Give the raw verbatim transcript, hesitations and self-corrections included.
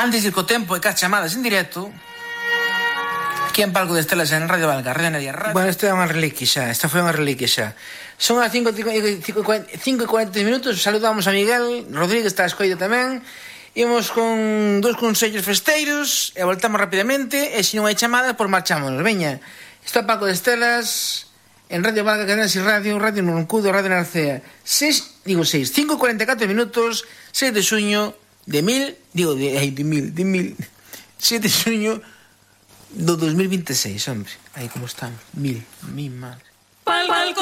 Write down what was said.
Antes de ir co tempo e cas chamadas en directo, aquí en Palco de Estelas en Radio Valga, Radio Neria Radio. Bueno, esta é unha reliquia xa, esta foi unha reliquia xa. Son as cinco e cuarenta minutos, saludamos a Miguel Rodríguez, está a escolla tamén. Imos con dous consellos festeiros e voltamos rapidamente, e se non hai chamadas, pois marchámonos. Veña, está Palco de Estelas en Radio Valga, Cadenas e Radio, Radio Nuncudo, Radio Narcea. Seis, digo seis, cinco e cuarenta e catro minutos, seis de xuño de mil, digo de, ai, de mil, de mil, seis de xuño do dos mil vinte e seis, hombre. Aí como estamos, mil, mil madre. Palco